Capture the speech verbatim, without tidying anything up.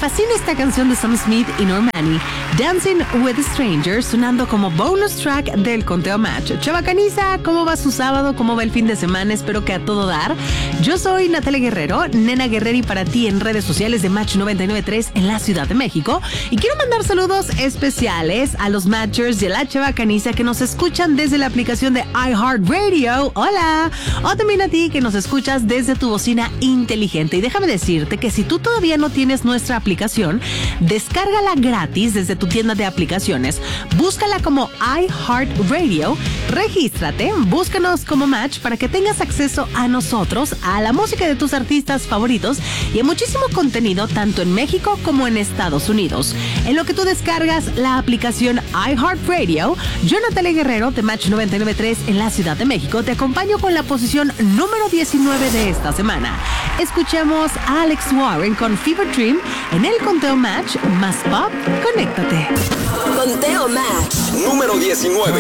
fascina esta canción de Sam Smith y Normani, Dancing with Strangers, sonando como bonus track del Conteo Match. Chava Caniza, ¿cómo va su sábado? ¿Cómo va el fin de semana? Espero que a todo dar. Yo soy Natalia Guerrero, Nena Guerreri para ti en redes sociales de Match noventa y nueve punto tres en la Ciudad de México. Y quiero mandar saludos especiales a los Matchers de la Chava Caniza que nos escuchan desde la aplicación de iHeartRadio. Hola. O también a ti que nos escuchas desde tu bocina inteligente. Y déjame decirte que si tú todavía no tienes nuestra aplicación, descárgala gratis desde tu tienda de aplicaciones. Búscala como iHeartRadio, regístrate, búscanos como Match para que tengas acceso a nosotros, a la música de tus artistas favoritos y a muchísimo contenido tanto en México como en Estados Unidos. En lo que tú descargas la aplicación iHeartRadio, yo, Natalia Guerrero de Match noventa y nueve punto tres en la Ciudad de México, te acompaño con la posición número diecinueve de esta semana. Escuchemos a Alex Warren con Fever Dream en el Conteo Match más pop. Conéctate. Conteo Match número diecinueve.